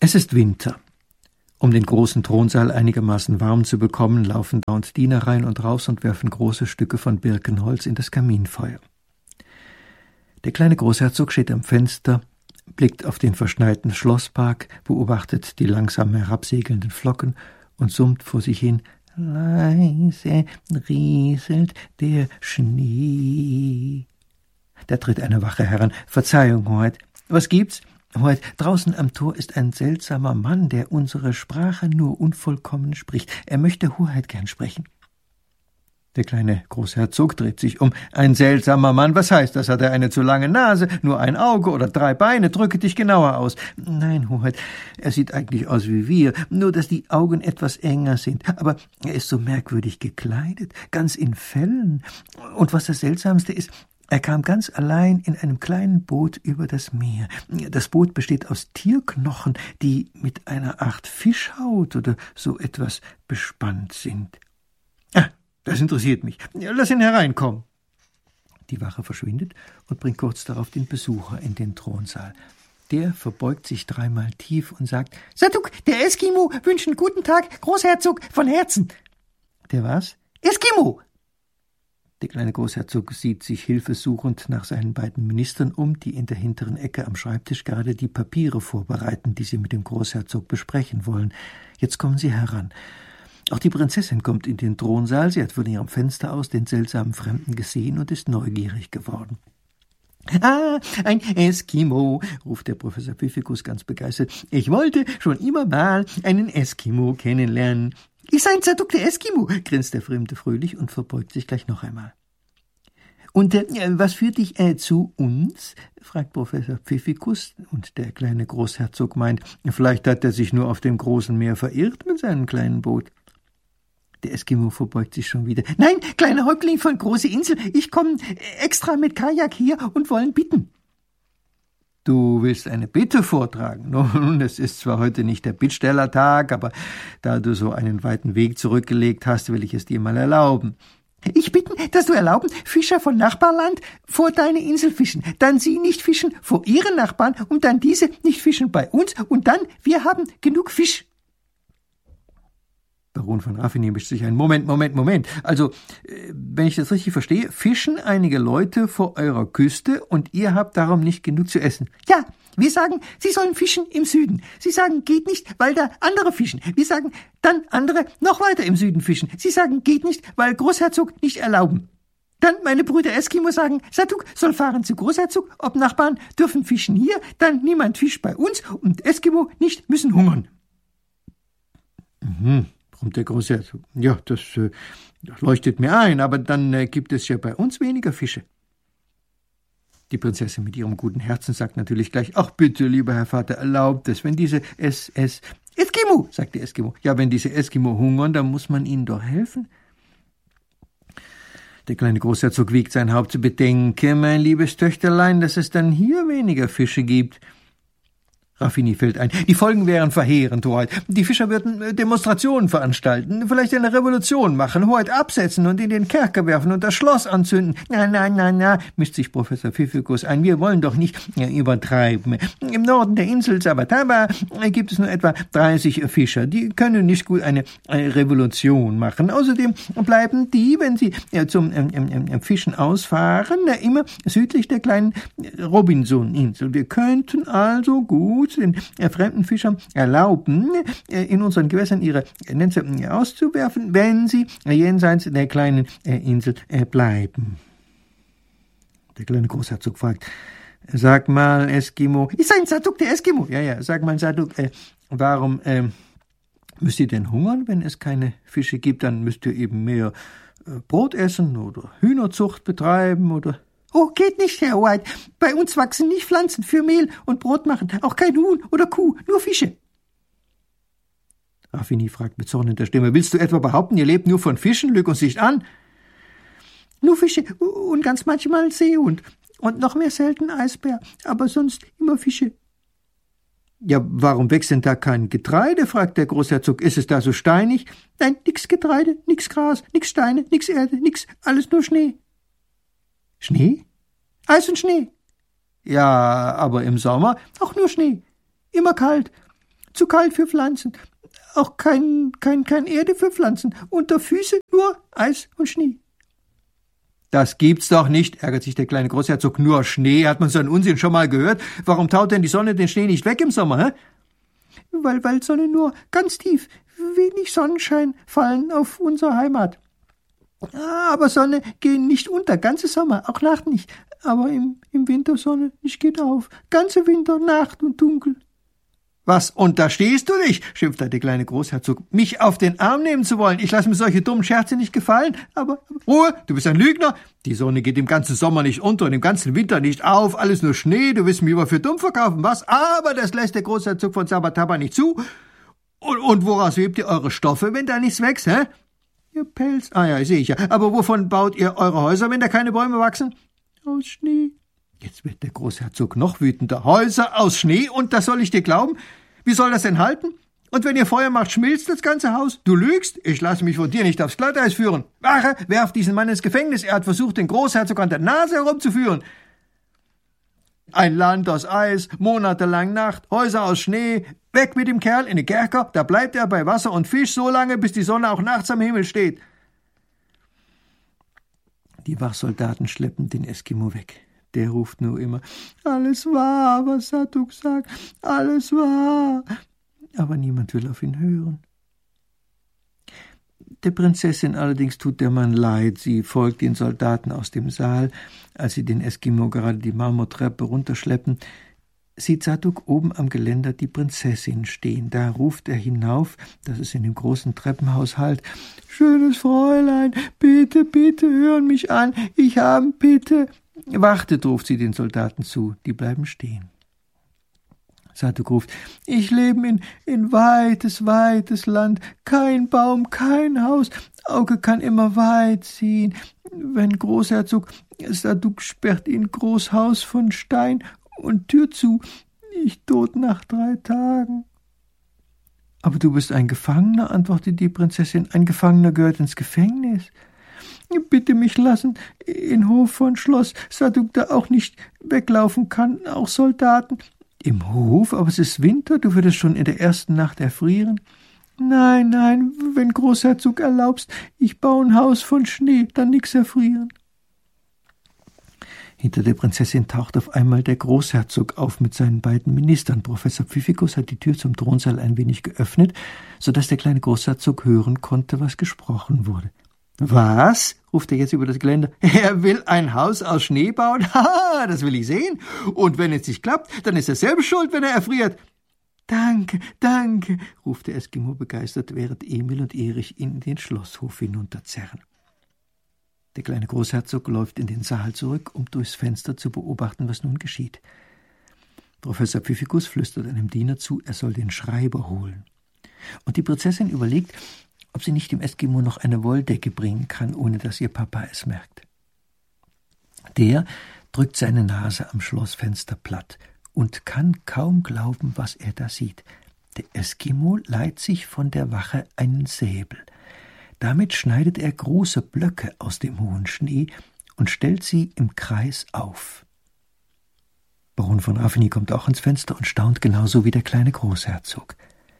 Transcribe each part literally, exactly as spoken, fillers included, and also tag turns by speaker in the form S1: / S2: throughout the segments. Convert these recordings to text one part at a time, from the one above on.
S1: Es ist Winter. Um den großen Thronsaal einigermaßen warm zu bekommen, laufen dauernd Diener rein und raus und werfen große Stücke von Birkenholz in das Kaminfeuer. Der kleine Großherzog steht am Fenster, blickt auf den verschneiten Schlosspark, beobachtet die langsam herabsegelnden Flocken und summt vor sich hin: Leise rieselt der Schnee. Da tritt eine Wache heran. »Verzeihung, Hoheit. Was gibt's?« »Hoheit, draußen am Tor ist ein seltsamer Mann, der unsere Sprache nur unvollkommen spricht. Er möchte Hoheit gern sprechen.« Der kleine Großherzog dreht sich um. »Ein seltsamer Mann? Was heißt das? Hat er eine zu lange Nase, nur ein Auge oder drei Beine? Drücke dich genauer aus.« »Nein, Hoheit, er sieht eigentlich aus wie wir, nur dass die Augen etwas enger sind. Aber er ist so merkwürdig gekleidet, ganz in Fellen. Und was das Seltsamste ist, er kam ganz allein in einem kleinen Boot über das Meer. Das Boot besteht aus Tierknochen, die mit einer Art Fischhaut oder so etwas bespannt sind.« »Ah, das interessiert mich. Lass ihn hereinkommen.« Die Wache verschwindet und bringt kurz darauf den Besucher in den Thronsaal. Der verbeugt sich dreimal tief und sagt: »Saduk, der Eskimo, wünschen guten Tag, Großherzog, von Herzen.« »Der was?« »Eskimo!« Der kleine Großherzog sieht sich hilfesuchend nach seinen beiden Ministern um, die in der hinteren Ecke am Schreibtisch gerade die Papiere vorbereiten, die sie mit dem Großherzog besprechen wollen. Jetzt kommen sie heran. Auch die Prinzessin kommt in den Thronsaal. Sie hat von ihrem Fenster aus den seltsamen Fremden gesehen und ist neugierig geworden. »Ah, ein Eskimo«, ruft der Professor Pfiffikus ganz begeistert. »Ich wollte schon immer mal einen Eskimo kennenlernen.« »Ist ein Saduk der Eskimo«, grinst der Fremde fröhlich und verbeugt sich gleich noch einmal. »Und äh, was führt dich äh, zu uns?« fragt Professor Pfiffikus, und der kleine Großherzog meint, vielleicht hat er sich nur auf dem großen Meer verirrt mit seinem kleinen Boot. Der Eskimo verbeugt sich schon wieder. »Nein, kleiner Häuptling von Große Insel, ich komme extra mit Kajak hier und wollen bitten.« »Du willst eine Bitte vortragen? Nun, es ist zwar heute nicht der Bittstellertag, aber da du so einen weiten Weg zurückgelegt hast, will ich es dir mal erlauben.« »Ich bitten, dass du erlauben, Fischer von Nachbarland vor deine Insel fischen, dann sie nicht fischen vor ihren Nachbarn und dann diese nicht fischen bei uns und dann wir haben genug Fisch.« Baron von Raffiné mischt sich ein. »Moment, Moment, Moment. Also, wenn ich das richtig verstehe, fischen einige Leute vor eurer Küste und ihr habt darum nicht genug zu essen.« »Ja, wir sagen, sie sollen fischen im Süden. Sie sagen, geht nicht, weil da andere fischen. Wir sagen, dann andere noch weiter im Süden fischen. Sie sagen, geht nicht, weil Großherzog nicht erlauben. Dann meine Brüder Eskimo sagen, Saduk soll fahren zu Großherzog, ob Nachbarn dürfen fischen hier, dann niemand fischt bei uns und Eskimo nicht müssen hungern.« »Mhm«, brummt der Großherzog. »Ja, das äh, leuchtet mir ein, aber dann äh, gibt es ja bei uns weniger Fische.« Die Prinzessin mit ihrem guten Herzen sagt natürlich gleich, »Ach bitte, lieber Herr Vater, erlaubt es, wenn diese S S Eskimo«, sagt der Eskimo. »Ja, wenn diese Eskimo hungern, dann muss man ihnen doch helfen.« Der kleine Großherzog wiegt sein Haupt. »Bedenke, mein liebes Töchterlein, dass es dann hier weniger Fische gibt.« Raffiné fällt ein. »Die Folgen wären verheerend, Hoheit. Die Fischer würden Demonstrationen veranstalten, vielleicht eine Revolution machen, Hoheit absetzen und in den Kerker werfen und das Schloss anzünden.« »Na, na, na, na«, mischt sich Professor Pfiffikus ein, »wir wollen doch nicht ja, übertreiben. Im Norden der Insel Sabataba gibt es nur etwa dreißig Fischer. Die können nicht gut eine, eine Revolution machen. Außerdem bleiben die, wenn sie ja, zum ähm, ähm, Fischen ausfahren, ja, immer südlich der kleinen Robinson-Insel. Wir könnten also gut den äh, fremden Fischern erlauben, äh, in unseren Gewässern ihre Netze äh, auszuwerfen, wenn sie äh, jenseits der kleinen äh, Insel äh, bleiben.« Der kleine Großherzog fragt, »Sag mal, Eskimo«, »Ist ein Saduk der Eskimo?« »Ja, ja, sag mal, Saduk, äh, warum äh, müsst ihr denn hungern, wenn es keine Fische gibt? Dann müsst ihr eben mehr äh, Brot essen oder Hühnerzucht betreiben oder...« »Oh, geht nicht, Herr White. Bei uns wachsen nicht Pflanzen für Mehl und Brot machen, auch kein Huhn oder Kuh, nur Fische.« Raffiné fragt mit zornender Stimme, »Willst du etwa behaupten, ihr lebt nur von Fischen? Lüg uns nicht an.« »Nur Fische und ganz manchmal Seehund und noch mehr selten Eisbär, aber sonst immer Fische.« »Ja, warum wächst denn da kein Getreide?« fragt der Großherzog. »Ist es da so steinig?« »Nein, nix Getreide, nix Gras, nix Steine, nix Erde, nix, alles nur Schnee.« »Schnee? Eis und Schnee?« »Ja, aber im Sommer auch nur Schnee. Immer kalt. zu kalt für Pflanzen. Auch kein, kein, kein Erde für Pflanzen. Unter Füße nur Eis und Schnee. Das gibt's doch nicht, ärgert sich der kleine Großherzog. Nur Schnee, hat man so einen Unsinn schon mal gehört? Warum taut denn die Sonne den Schnee nicht weg im Sommer, hä? Weil, weil Sonne nur ganz tief, wenig Sonnenschein fallen auf unsere Heimat. Aber Sonne gehen nicht unter, ganze Sommer, auch Nacht nicht. Aber im, im Winter Sonne nicht geht auf. Ganze Winter, Nacht und dunkel. Was unterstehst du dich? Schimpfte der kleine Großherzog. Mich auf den Arm nehmen zu wollen. Ich lasse mir solche dummen Scherze nicht gefallen. Aber, aber Ruhe, du bist ein Lügner. Die Sonne geht im ganzen Sommer nicht unter und im ganzen Winter nicht auf. Alles nur Schnee. Du willst mich immer für dumm verkaufen, was? Aber das lässt der Großherzog von Sabataba nicht zu. Und, und woraus webt ihr eure Stoffe, wenn da nichts wächst, hä? Ihr Pelz. Ah ja, sehe ich ja. Aber wovon baut ihr eure Häuser, wenn da keine Bäume wachsen? Aus Schnee. Jetzt wird der Großherzog noch wütender. Häuser aus Schnee, und das soll ich dir glauben? Wie soll das denn halten? Und wenn ihr Feuer macht, schmilzt das ganze Haus? Du lügst? Ich lasse mich von dir nicht aufs Glatteis führen. Wache, werft diesen Mann ins Gefängnis. Er hat versucht, den Großherzog an der Nase herumzuführen. Ein Land aus Eis, monatelang Nacht, Häuser aus Schnee. Weg mit dem Kerl in den Kerker, da bleibt er bei Wasser und Fisch so lange, bis die Sonne auch nachts am Himmel steht. Die Wachsoldaten schleppen den Eskimo weg. Der ruft nur immer, alles wahr, was Zatuk sagt, alles wahr. Aber niemand will auf ihn hören. Der Prinzessin allerdings tut der Mann leid. Sie folgt den Soldaten aus dem Saal. Als sie den Eskimo gerade die Marmortreppe runterschleppen, sieht Zatuk oben am Geländer die Prinzessin stehen. Da ruft er hinauf, dass es in dem großen Treppenhaus hallt. »Schönes Fräulein, bitte, bitte, hören mich an, ich habe bitte.« »Wartet«, ruft sie den Soldaten zu, die bleiben stehen. Zatuk ruft, »Ich lebe in, in weites, weites Land, kein Baum, kein Haus, Auge kann immer weit ziehen. Wenn Großherzog, Zatuk sperrt ihn Großhaus von Stein und Tür zu, ich tot nach drei Tagen.« »Aber du bist ein Gefangener«, antwortet die Prinzessin, »ein Gefangener gehört ins Gefängnis. Bitte mich lassen, in Hof von Schloss, Zatuk da auch nicht weglaufen kann, auch Soldaten.« »Im Hof? Aber es ist Winter, du würdest schon in der ersten Nacht erfrieren.« »Nein, nein, wenn Großherzog erlaubst, ich baue ein Haus von Schnee, dann nix erfrieren.« Hinter der Prinzessin taucht auf einmal der Großherzog auf mit seinen beiden Ministern. Professor Pfiffikus hat die Tür zum Thronsaal ein wenig geöffnet, so dass der kleine Großherzog hören konnte, was gesprochen wurde. »Was?« ruft er jetzt über das Geländer. »Er will ein Haus aus Schnee bauen? Haha, das will ich sehen. Und wenn es nicht klappt, dann ist er selbst schuld, wenn er erfriert.« »Danke, danke«, ruft der Eskimo begeistert, während Emil und Erich ihn in den Schlosshof hinunterzerren. Der kleine Großherzog läuft in den Saal zurück, um durchs Fenster zu beobachten, was nun geschieht. Professor Pfiffikus flüstert einem Diener zu, er soll den Schreiber holen. Und die Prinzessin überlegt, ob sie nicht dem Eskimo noch eine Wolldecke bringen kann, ohne dass ihr Papa es merkt. Der drückt seine Nase am Schlossfenster platt und kann kaum glauben, was er da sieht. Der Eskimo leiht sich von der Wache einen Säbel. Damit schneidet er große Blöcke aus dem hohen Schnee und stellt sie im Kreis auf. Baron von Raffeny kommt auch ans Fenster und staunt genauso wie der kleine Großherzog.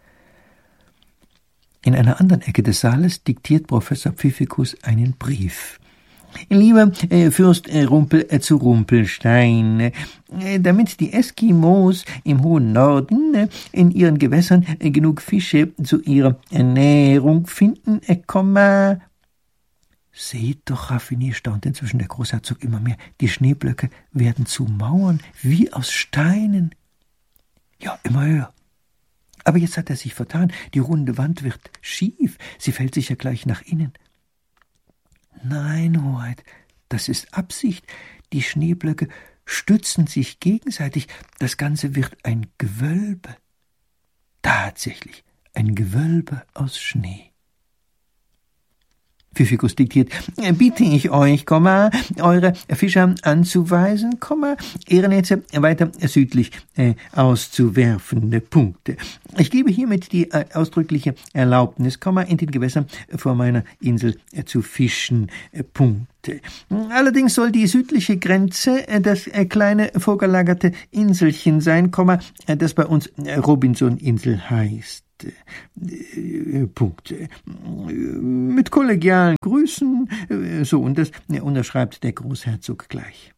S1: In einer anderen Ecke des Saales diktiert Professor Pfiffikus einen Brief. »Lieber äh, Fürst äh, Rumpel äh, zu Rumpelstein, äh, damit die Eskimos im hohen Norden äh, in ihren Gewässern äh, genug Fische zu ihrer Ernährung finden, äh, Komma.« »Seht doch, Raffeny«, staunt inzwischen der Großherzog immer mehr, »die Schneeblöcke werden zu Mauern wie aus Steinen.« »Ja, immer höher. Aber jetzt hat er sich vertan, die runde Wand wird schief, sie fällt sich ja gleich nach innen.« »Nein, Hoheit, das ist Absicht. Die Schneeblöcke stützen sich gegenseitig. Das Ganze wird ein Gewölbe. Tatsächlich, ein Gewölbe aus Schnee.« Pfiffikus diktiert: Bitte ich euch, Komma, eure Fischer anzuweisen, Komma, ihre Netze weiter südlich äh, auszuwerfen. Punkte. Ich gebe hiermit die äh, ausdrückliche Erlaubnis, Komma, in den Gewässern vor meiner Insel äh, zu fischen. Äh, Punkte. Allerdings soll die südliche Grenze äh, das äh, kleine vorgelagerte Inselchen sein, Komma, äh, das bei uns äh, Robinson-Insel heißt. Punkte. Mit kollegialen Grüßen, so, und das unterschreibt der Großherzog gleich.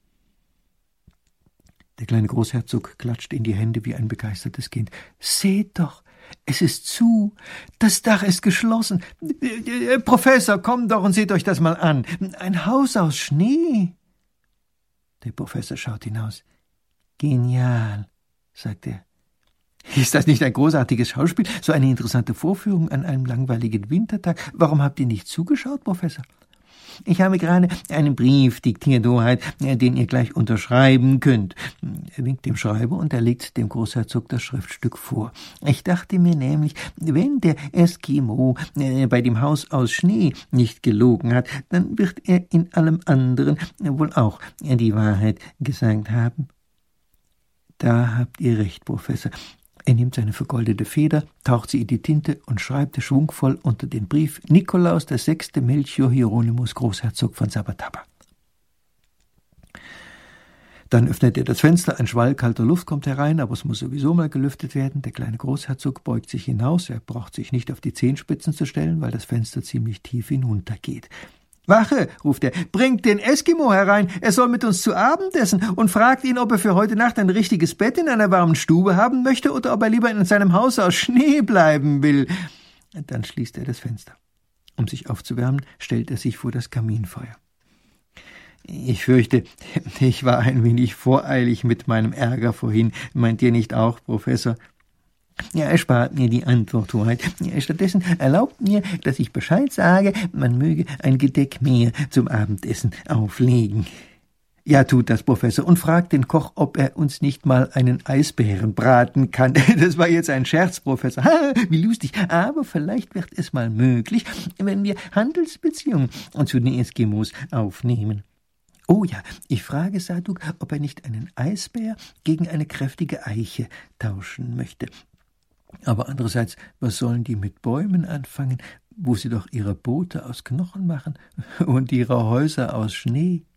S1: Der kleine Großherzog klatscht in die Hände wie ein begeistertes Kind. Seht doch, es ist zu, das Dach ist geschlossen. Professor, kommt doch und seht euch das mal an. Ein Haus aus Schnee. Der Professor schaut hinaus. Genial, sagt er. Ist das nicht ein großartiges Schauspiel? So eine interessante Vorführung an einem langweiligen Wintertag. Warum habt ihr nicht zugeschaut, Professor? Ich habe gerade einen Brief diktiert, Hoheit, den ihr gleich unterschreiben könnt. Er winkt dem Schreiber und er legt dem Großherzog das Schriftstück vor. Ich dachte mir nämlich, wenn der Eskimo bei dem Haus aus Schnee nicht gelogen hat, dann wird er in allem anderen wohl auch die Wahrheit gesagt haben. Da habt ihr recht, Professor. Er nimmt seine vergoldete Feder, taucht sie in die Tinte und schreibt schwungvoll unter den Brief: Nikolaus der Sechste Melchior Hieronymus, Großherzog von Sabataba. Dann öffnet er das Fenster, ein Schwall kalter Luft kommt herein, aber es muss sowieso mal gelüftet werden. Der kleine Großherzog beugt sich hinaus, er braucht sich nicht auf die Zehenspitzen zu stellen, weil das Fenster ziemlich tief hinuntergeht. »Wache«, ruft er, »bringt den Eskimo herein, er soll mit uns zu Abend essen, und fragt ihn, ob er für heute Nacht ein richtiges Bett in einer warmen Stube haben möchte oder ob er lieber in seinem Haus aus Schnee bleiben will.« Dann schließt er das Fenster. Um sich aufzuwärmen, stellt er sich vor das Kaminfeuer. »Ich fürchte, ich war ein wenig voreilig mit meinem Ärger vorhin. Meint ihr nicht auch, Professor?« Ja, erspart mir die Antwort, Hoheit. Stattdessen erlaubt mir, dass ich Bescheid sage, man möge ein Gedeck mehr zum Abendessen auflegen. Ja, tut das, Professor, und fragt den Koch, ob er uns nicht mal einen Eisbären braten kann. Das war jetzt ein Scherz, Professor. Ha, wie lustig. Aber vielleicht wird es mal möglich, wenn wir Handelsbeziehungen zu den Eskimos aufnehmen. Oh ja, ich frage Saduk, ob er nicht einen Eisbär gegen eine kräftige Eiche tauschen möchte. Aber andererseits, was sollen die mit Bäumen anfangen, wo sie doch ihre Boote aus Knochen machen und ihre Häuser aus Schnee?